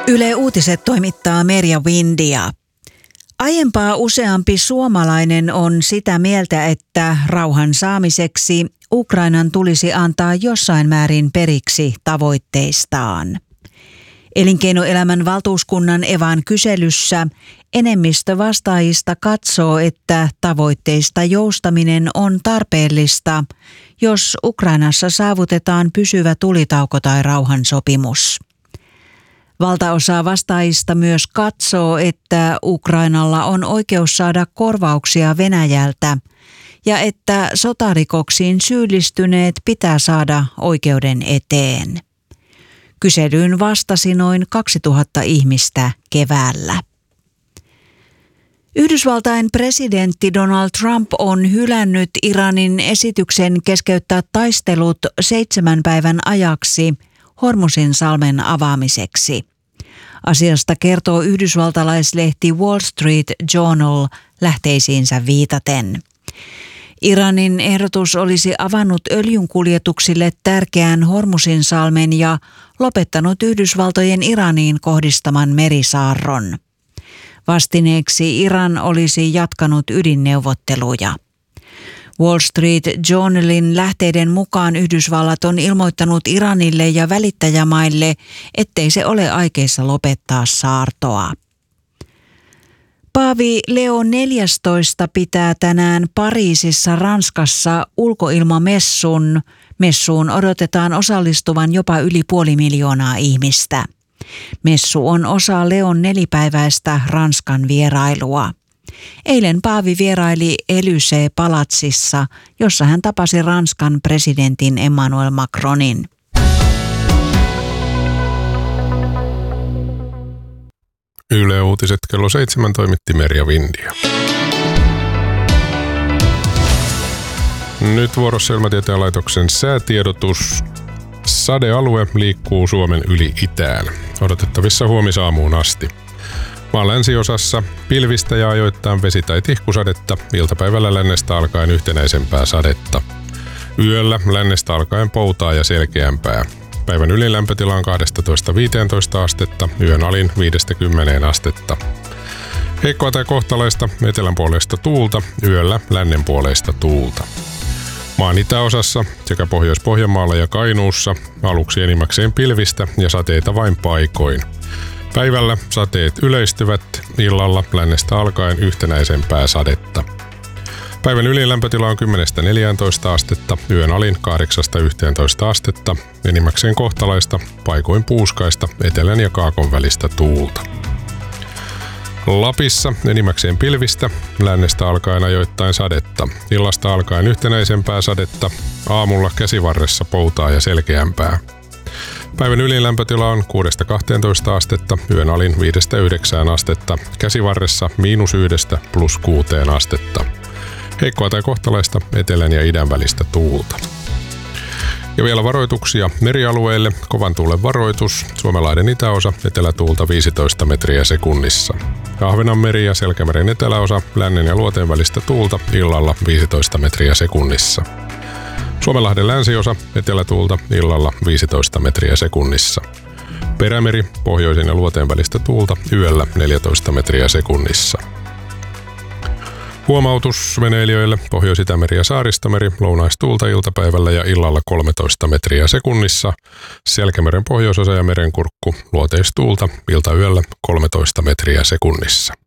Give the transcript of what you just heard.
Yle Uutiset toimittaa Merja Windia. Aiempaa useampi suomalainen on sitä mieltä, että rauhan saamiseksi Ukrainan tulisi antaa jossain määrin periksi tavoitteistaan. Elinkeinoelämän valtuuskunnan Evan kyselyssä enemmistö vastaajista katsoo, että tavoitteista joustaminen on tarpeellista, jos Ukrainassa saavutetaan pysyvä tulitauko tai rauhansopimus. Valtaosa vastaajista myös katsoo, että Ukrainalla on oikeus saada korvauksia Venäjältä ja että sotarikoksiin syyllistyneet pitää saada oikeuden eteen. Kyselyyn vastasi noin 2000 ihmistä keväällä. Yhdysvaltain presidentti Donald Trump on hylännyt Iranin esityksen keskeyttää taistelut 7 päivän ajaksi Hormuzinsalmen avaamiseksi. Asiasta kertoo yhdysvaltalaislehti Wall Street Journal lähteisiinsä viitaten. Iranin ehdotus olisi avannut öljynkuljetuksille tärkeän Hormuzinsalmen ja lopettanut Yhdysvaltojen Iraniin kohdistaman merisaarron. Vastineeksi Iran olisi jatkanut ydinneuvotteluja. Wall Street Journalin lähteiden mukaan Yhdysvallat on ilmoittanut Iranille ja välittäjämaille, ettei se ole aikeissa lopettaa saartoa. Paavi Leo XIV pitää tänään Pariisissa Ranskassa ulkoilmamessun. Messuun odotetaan osallistuvan jopa yli 500 000 ihmistä. Messu on osa Leon 4-päiväistä Ranskan vierailua. Eilen paavi vieraili Élysée-palatsissa, jossa hän tapasi Ranskan presidentin Emmanuel Macronin. Yle Uutiset kello 7 toimitti Merja Windia. Nyt vuorossa Ilmatieteen laitoksen säätiedotus. Sadealue liikkuu Suomen yli itään. Odotettavissa huomisaamuun asti. Maan länsiosassa pilvistä ja ajoittain vesi- tai tihkusadetta, iltapäivällä lännestä alkaen yhtenäisempää sadetta. Yöllä lännestä alkaen poutaa ja selkeämpää. Päivän ylin lämpötila on 12–15 astetta, yön alin 5–10 astetta. Heikkoa tai kohtalaista etelänpuoleista tuulta, yöllä lännenpuoleista tuulta. Maan itäosassa sekä Pohjois-Pohjanmaalla ja Kainuussa aluksi enimmäkseen pilvistä ja sateita vain paikoin. Päivällä sateet yleistyvät, illalla lännestä alkaen yhtenäisempää sadetta. Päivän ylin lämpötila on 10–14 astetta, yön alin 8–11 astetta, enimmäkseen kohtalaista, paikoin puuskaista, etelän ja kaakon välistä tuulta. Lapissa enimmäkseen pilvistä, lännestä alkaen ajoittain sadetta, illasta alkaen yhtenäisempää sadetta, aamulla käsivarressa poutaa ja selkeämpää. Päivän ylin lämpötila on 6–12 astetta, yön alin 5–9 astetta, käsivarressa -1 +6 astetta. Heikkoa tai kohtalaista etelän ja idän välistä tuulta. Ja vielä varoituksia merialueille. Kovan tuulen varoitus. Suomenlahden itäosa, etelätuulta 15 metriä sekunnissa. Ahvenanmeri ja Selkämeren eteläosa, lännen ja luoteen välistä tuulta, illalla 15 metriä sekunnissa. Suomenlahden länsiosa, etelätuulta, illalla 15 metriä sekunnissa. Perämeri, pohjoisen ja luoteen välistä tuulta, yöllä 14 metriä sekunnissa. Huomautus veneilijöille: Pohjois-Itämeri ja Saaristomeri, lounaistuulta iltapäivällä ja illalla 13 metriä sekunnissa. Selkämeren pohjoisosa ja merenkurkku, luoteistuulta, iltayöllä 13 metriä sekunnissa.